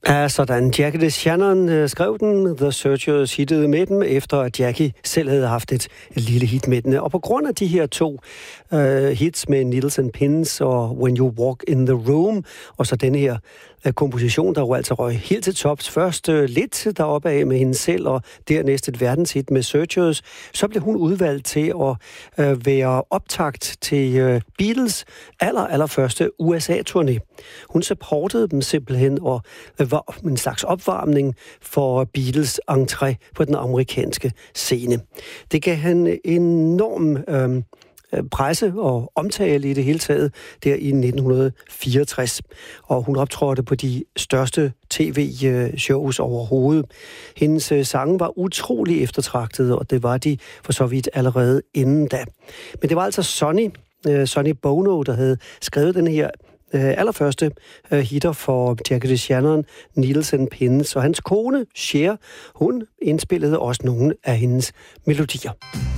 Ja, sådan. Jackie DeShannon skrev den. The Searchers hittede med den, efter at Jackie selv havde haft et lille hit med den. Og på grund af de her to hits med Needles and Pins og When You Walk in the Room, og så den her komposition, der jo altså røg helt til tops. Først lidt deroppe af med hende selv, og dernæst et verdenshit med Searchers. Så blev hun udvalgt til at være optakt til Beatles allerførste USA-turné. Hun supportede dem simpelthen og var en slags opvarmning for Beatles entré på den amerikanske scene. Det gav han enorm presse og omtale i det hele taget der i 1964. Og hun optrådte på de største tv-shows overhovedet. Hendes sange var utrolig eftertragtede, og det var de for så vidt allerede inden da. Men det var altså Sonny Bono, der havde skrevet den her allerførste hitter for Jackie DeShannon, Needles and Pins, og hans kone, Cher, hun indspillede også nogle af hendes melodier.